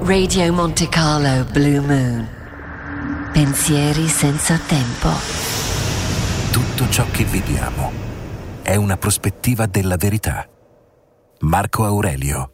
Radio Monte Carlo Blue Moon. Pensieri senza tempo. Tutto ciò che vediamo è una prospettiva della verità. Marco Aurelio.